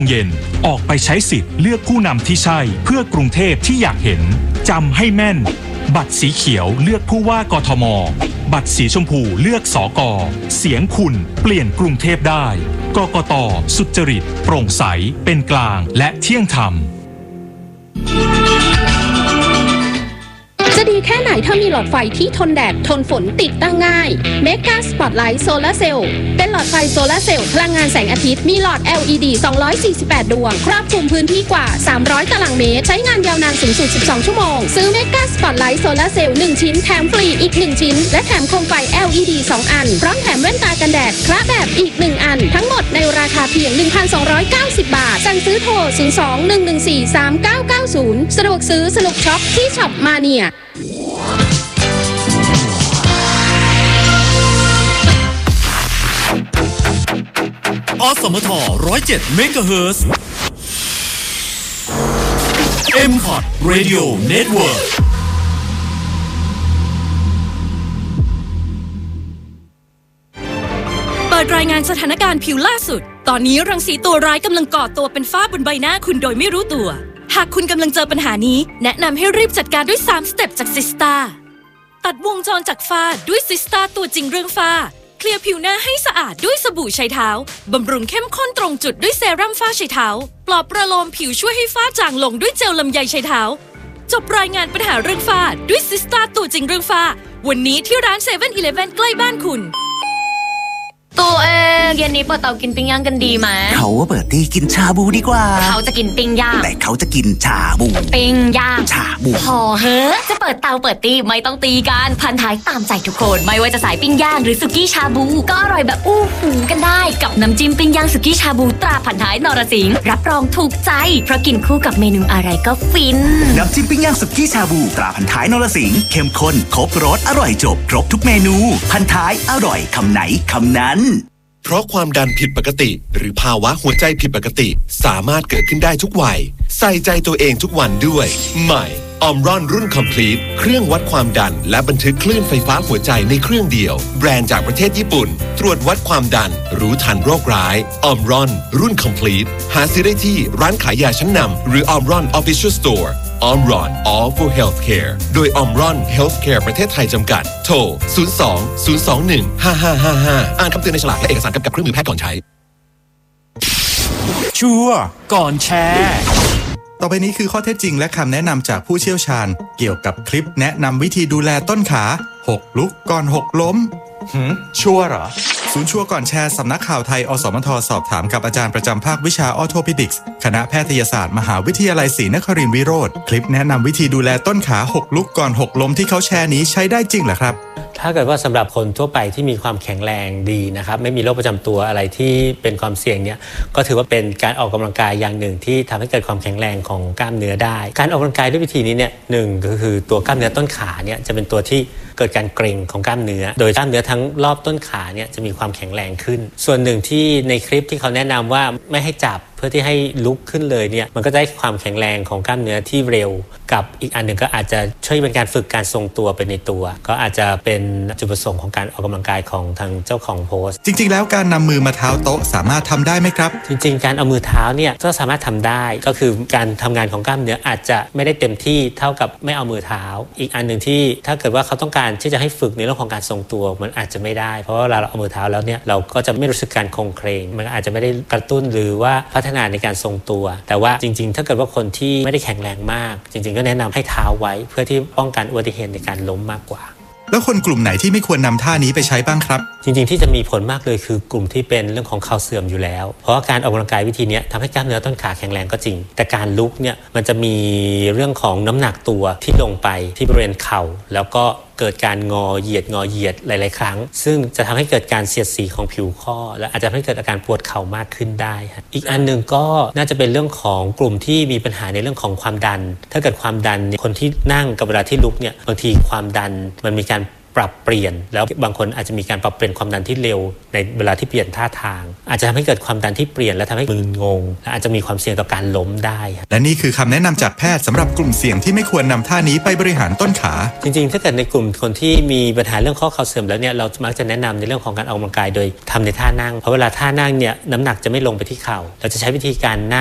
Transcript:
เย็นออกไปใช้สิทธิ์เลือกผู้นำที่ใช่เพื่อกรุงเทพที่อยากเห็นจำให้แม่นบัตรสีเขียวเลือกผู้ว่ากทมบัตรสีชมพูเลือกสก.เสียงคุณเปลี่ยนกรุงเทพได้กกต.สุจริตโปร่งใสเป็นกลางและเที่ยงธรรมจะดีแค่ไหนถ้ามีหลอดไฟที่ทนแดดทนฝนติดตั้งง่าย Mega Spotlight Solar Cell เป็นหลอดไฟโซลาร์เซลล์พลังงานแสงอาทิตย์มีหลอด LED 248 ดวงครอบคลุมพื้นที่กว่า300ตารางเมตรใช้งานยาวนานสูงสุด12ชั่วโมงซื้อ Mega Spotlight Solar Cell 1 ชิ้นแถมฟรีอีก1ชิ้นและแถมโคมไฟ LED 2 อันพร้อมแถมแว่นตากันแดดคละแบบอีก1อันทั้งหมดในราคาเพียง 1,290 บาทสั่งซื้อโทร 02-114-3990 สะดวกซื้อสนุกช็อปที่ช็อปมาเนียอสมท107 เมกะเฮิรตซ์ M-Pod Radio Network เปิดรายงานสถานการณ์ผิวล่าสุดตอนนี้รังสีตัวร้ายกำลังก่อตัวเป็นฝ้าบนใบหน้าคุณโดยไม่รู้ตัวหากคุณกำลังเจอปัญหานี้แนะนำให้รีบจัดการด้วย3สเต็ปจากซิสตาตัดวงจรจากฝ้าด้วยซิสตาตัวจริงเรื่องฝ้าเคลียร์ผิวหน้าให้สะอาดด้วยสบู่ไชเท้าบำรุงเข้มข้นตรงจุดด้วยเซรั่มฝ้าไชเท้าปลอบประโลมผิวช่วยให้ฝ้าจางลงด้วยเจลลำไยไชเท้าจบรายงานปัญหาเรื่องฝ้าด้วยซิสตาตัวจริงเรื่องฝ้าวันนี้ที่ร้าน 7-Eleven ใกล้บ้านคุณตัวเองเย็นนี้เปิดเตากินปิ้งย่างกันดีไหมเขาว่าเปิดตีกินชาบูดีกว่าเขาจะกินปิ้งย่างแต่เขาจะกินชาบูปิ้งย่างชาบูพอเฮ้อจะเปิดเตาเปิดตีไม่ต้องตีกันพันท้ายตามใจทุกคนไม่ว่าจะสายปิ้งย่างหรือสุกี้ชาบูก็อร่อยแบบอู้หูกันได้กับน้ำจิ้มปิ้งย่างสุกี้ชาบูตราพันท้ายนรสิงห์รับรองถูกใจเพราะกินคู่กับเมนูอะไรก็ฟินน้ำจิ้มปิ้งย่างสุกี้ชาบูตราพันท้ายนรสิงห์เข้มข้นครบรสอร่อยจบครบทุกเมนูพันท้ายอร่อยคำไหนคำนั้นเพราะความดันผิดปกติหรือภาวะหัวใจผิดปกติสามารถเกิดขึ้นได้ทุกวัยใส่ใจตัวเองทุกวันด้วยใหม่ออมรอนรุ่น Complete เครื่องวัดความดันและบันทึกคลื่นไฟฟ้าหัวใจในเครื่องเดียวแบรนด์จากประเทศญี่ปุ่นตรวจวัดความดันรู้ทันโรคร้ายออมรอนรุ่น Complete หาซื้อได้ที่ร้านขายยาชั้นนำหรือออมรอน Official Store ออมรอน All for Healthcare โดยออมรอน Healthcare ประเทศไทยจำกัดโทร 02-021-5555 อ่านคำเตือนในฉลากและเอกสารกับเครื่องมือแพทย์ก่อนใช้ชัวร์ก่อนแชร์ต่อไปนี้คือข้อเท็จจริงและคำแนะนำจากผู้เชี่ยวชาญเกี่ยวกับคลิปแนะนำวิธีดูแลต้นขา6ลุกก่อน6ล้มชัวร์เหรอศูนย์ชัวร์ก่อนแชร์สำนักข่าวไทยอสมทสอบถามกับอาจารย์ประจำภาควิชาออร์โทปิดิกส์คณะแพทยศาสตร์มหาวิทยาลัยศรีนครินทร์วิโรธคลิปแนะนำวิธีดูแลต้นขา6ลุกก่อน6ล้มที่เขาแชร์นี้ใช้ได้จริงเหรอครับถ้าเกิดว่าสำหรับคนทั่วไปที่มีความแข็งแรงดีนะครับไม่มีโรคประจำตัวอะไรที่เป็นความเสี่ยงเนี่ยก็ถือว่าเป็นการออกกำลังกายอย่างหนึ่งที่ทำให้เกิดความแข็งแรงของกล้ามเนื้อได้การออกกำลังกายด้วยวิธีนี้เนี่ยหนึ่งก็คือตัวกล้ามเนื้อต้นขาเนี่ยจะเป็นตัวที่เกิดการเกร็งของกล้ามเนื้อโดยกล้ามเนื้อทั้งรอบต้นขาเนี่ยจะมีความแข็งแรงขึ้นส่วนหนึ่งที่ในคลิปที่เขาแนะนำว่าไม่ให้จับเพื่อที่ให้ลุกขึ้นเลยเนี่ยมันก็ได้ความแข็งแรงของกล้ามเนื้อที่เร็วกับอีกอันหนึ่งก็อาจจะช่วยเป็นการฝึกการทรงตัวไปในตัวก็อาจจะเป็นจุดประสงค์ของการออกกำลังกายของทางเจ้าของโพสต์จริงๆแล้วการนำมือมาเท้าโต๊ะสามารถทำได้ไหมครับจริงๆการเอามือเท้าเนี่ยก็สามารถทำได้ก็คือการทำงานของกล้ามเนื้ออาจจะไม่ได้เต็มที่เท่ากับไม่เอามือเท้าอีกอันหนึ่งที่ถ้าเกิดว่าเขาต้องการที่จะให้ฝึกในเรื่องของการทรงตัวมันอาจจะไม่ได้เพราะว่าเวลาเราเอามือเท้าแล้วเนี่ยเราก็จะไม่รู้สึกการโครงเครงมันอาจจะไม่ได้กระตุ้นหรือว่าพัฒนาในการทรงตัวแต่ว่าจริงๆถ้าเกิดว่าคนที่ไม่ได้แข็งแรงมากจริงๆก็แนะนำให้เท้าไว้เพื่อที่ป้องกันอุบัติเหตุในการล้มมากกว่าแล้วคนกลุ่มไหนที่ไม่ควรนำท่านี้ไปใช้บ้างครับจริงๆที่จะมีผลมากเลยคือกลุ่มที่เป็นเรื่องของเข่าเสื่อมอยู่แล้วเพราะว่าการออกกำลังกายวิธีนี้ทำให้กล้ามเนื้อต้นขาแข็งแรงก็จริงแต่การลุกเนี่ยมันจะมีเรื่องของน้ำหนักตัวที่ลงไปที่บริเวณเข่าแล้วก็เกิดการงอเหยียดหลายๆครั้งซึ่งจะทำให้เกิดการเสียดสีของผิวข้อและอาจจะทำให้เกิดอาการปวดเข่ามากขึ้นได้อีกอันนึงก็น่าจะเป็นเรื่องของกลุ่มที่มีปัญหาในเรื่องของความดันถ้าเกิดความดันคนที่นั่งกับเวลาที่ลุกเนี่ยบางทีความดันมันมีการปรับเปลี่ยนแล้วบางคนอาจจะมีการปรับเปลี่ยนความดันที่เร็วในเวลาที่เปลี่ยนท่าทางอาจจะทำให้เกิดความดันที่เปลี่ยนและทำให้มึนงงและอาจจะมีความเสี่ยงต่อการล้มได้และนี่คือคำแนะนำจากแพทย์สำหรับกลุ่มเสี่ยงที่ไม่ควรนำท่านี้ไปบริหารต้นขาจริงๆถ้าเกิดในกลุ่มคนที่มีปัญหาเรื่องข้อเข่าเสื่อมแล้วเนี่ยเรามักจะแนะนำในเรื่องของการออกกำลังกายโดยทำในท่านั่งเพราะเวลาท่านั่งเนี่ยน้ำหนักจะไม่ลงไปที่เข่าเราจะใช้วิธีการนั่ง